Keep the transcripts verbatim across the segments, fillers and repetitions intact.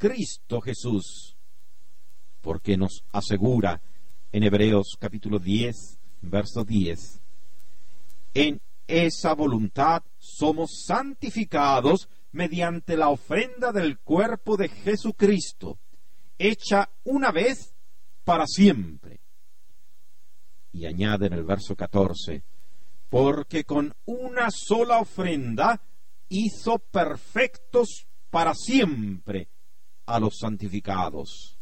Cristo Jesús, porque nos asegura en Hebreos capítulo diez, verso diez, en esa voluntad somos santificados mediante la ofrenda del cuerpo de Jesucristo, hecha una vez para siempre. Y añade en el verso catorce, porque con una sola ofrenda hizo perfectos para siempre a los santificados.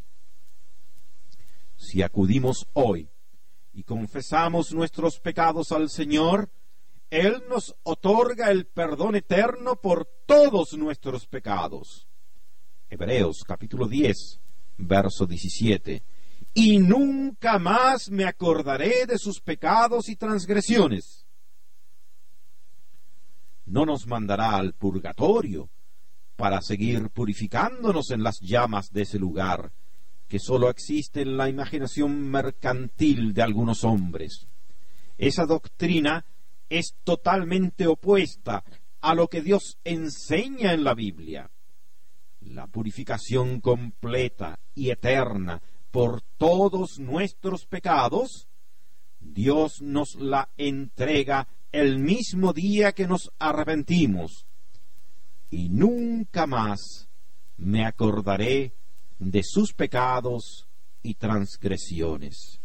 Si acudimos hoy y confesamos nuestros pecados al Señor, Él nos otorga el perdón eterno por todos nuestros pecados. Hebreos capítulo diez, verso diecisiete. Y nunca más me acordaré de sus pecados y transgresiones. No nos mandará al purgatorio para seguir purificándonos en las llamas de ese lugar, que sólo existe en la imaginación mercantil de algunos hombres. Esa doctrina es totalmente opuesta a lo que Dios enseña en la Biblia. La purificación completa y eterna por todos nuestros pecados, Dios nos la entrega el mismo día que nos arrepentimos, y nunca más me acordaré de sus pecados y transgresiones.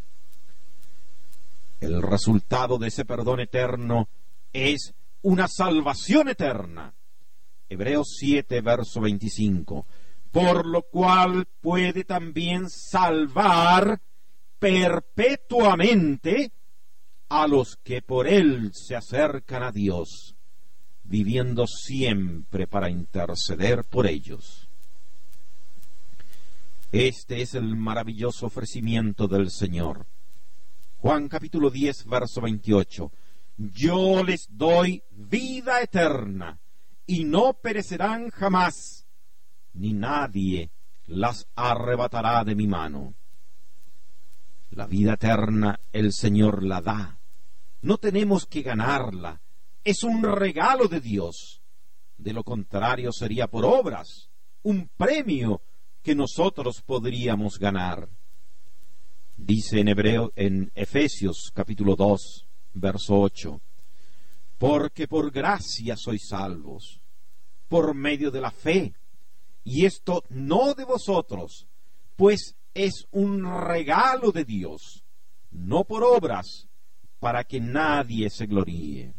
El resultado de ese perdón eterno es una salvación eterna. Hebreos siete, verso veinticinco. Por lo cual puede también salvar perpetuamente a los que por él se acercan a Dios, viviendo siempre para interceder por ellos. Este es el maravilloso ofrecimiento del Señor. Juan capítulo diez, verso veintiocho. Yo les doy vida eterna, y no perecerán jamás, ni nadie las arrebatará de mi mano. La vida eterna el Señor la da. No tenemos que ganarla. Es un regalo de Dios. De lo contrario sería por obras, un premio que nosotros podríamos ganar. Dice en Hebreo, en Efesios capítulo dos, verso ocho, porque por gracia sois salvos, por medio de la fe, y esto no de vosotros, pues es un regalo de Dios, no por obras, para que nadie se gloríe.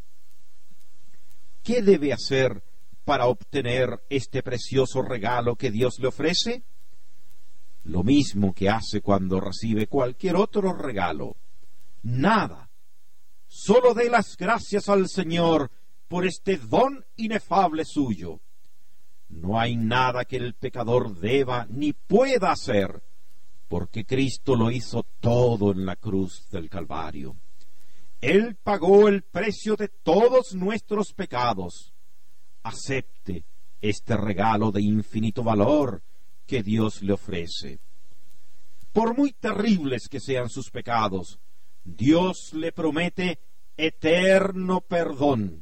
¿Qué debe hacer para obtener este precioso regalo que Dios le ofrece? Lo mismo que hace cuando recibe cualquier otro regalo. Nada. Solo dé las gracias al Señor por este don inefable suyo. No hay nada que el pecador deba ni pueda hacer, porque Cristo lo hizo todo en la cruz del Calvario. Él pagó el precio de todos nuestros pecados. Acepte este regalo de infinito valor que Dios le ofrece. Por muy terribles que sean sus pecados, Dios le promete eterno perdón.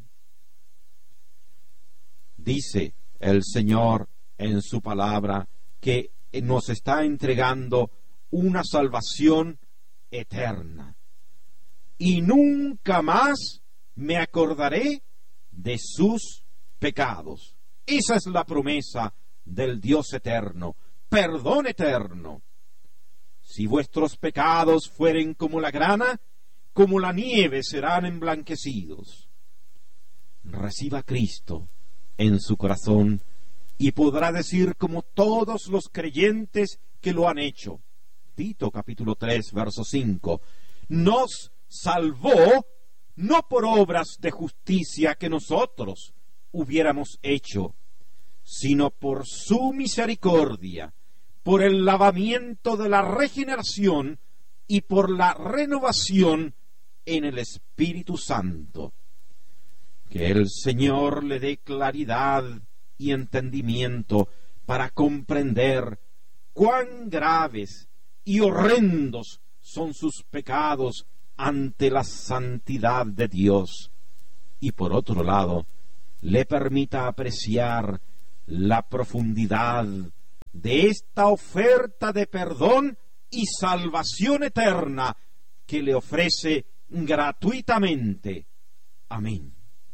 Dice el Señor en su palabra que nos está entregando una salvación eterna. Y nunca más me acordaré de sus pecados. Esa es la promesa del Dios eterno, perdón eterno. Si vuestros pecados fueren como la grana, como la nieve serán emblanquecidos. Reciba a Cristo en su corazón y podrá decir como todos los creyentes que lo han hecho. Tito capítulo tres, verso cinco. Nos salvó no por obras de justicia que nosotros hubiéramos hecho, sino por su misericordia, por el lavamiento de la regeneración y por la renovación en el Espíritu Santo. Que el Señor le dé claridad y entendimiento para comprender cuán graves y horrendos son sus pecados ante la santidad de Dios, y por otro lado, le permita apreciar la profundidad de esta oferta de perdón y salvación eterna que le ofrece gratuitamente. Amén.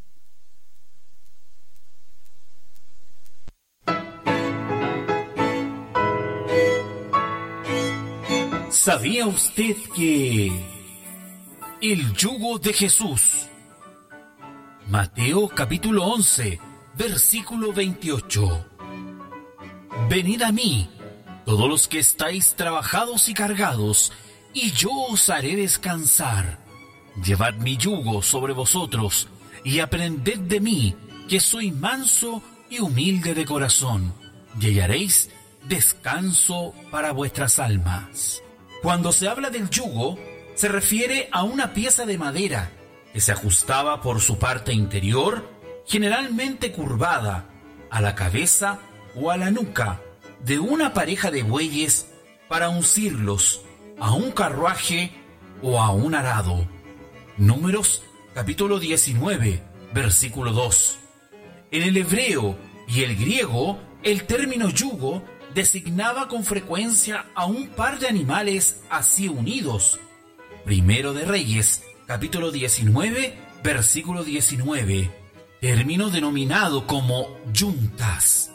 ¿Sabía usted que el yugo de Jesús? Mateo capítulo once, versículo veintiocho. Venid a mí, todos los que estáis trabajados y cargados, y yo os haré descansar. Llevad mi yugo sobre vosotros, y aprended de mí, que soy manso y humilde de corazón, y hallaréis descanso para vuestras almas. Cuando se habla del yugo, se refiere a una pieza de madera que se ajustaba por su parte interior, generalmente curvada, a la cabeza o a la nuca de una pareja de bueyes para uncirlos a un carruaje o a un arado. Números capítulo diecinueve, versículo dos. En el hebreo y el griego, el término yugo designaba con frecuencia a un par de animales así unidos. Primero de Reyes, capítulo diecinueve, versículo diecinueve, término denominado como yuntas.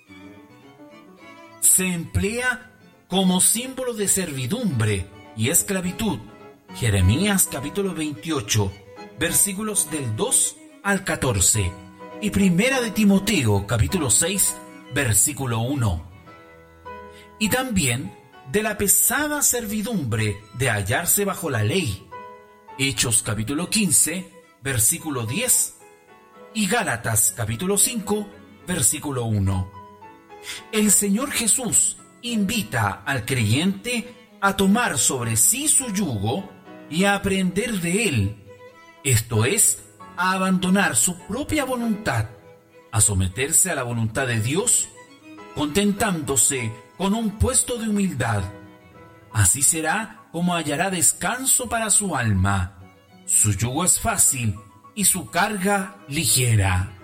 Se emplea como símbolo de servidumbre y esclavitud. Jeremías capítulo veintiocho, versículos del dos al catorce, y Primera de Timoteo capítulo seis, versículo uno. Y también de la pesada servidumbre de hallarse bajo la ley. Hechos capítulo quince, versículo diez, y Gálatas capítulo cinco, versículo uno. El Señor Jesús invita al creyente a tomar sobre sí su yugo y a aprender de él, esto es, a abandonar su propia voluntad, a someterse a la voluntad de Dios, contentándose con un puesto de humildad. Así será como hallará descanso para su alma. Su yugo es fácil y su carga ligera.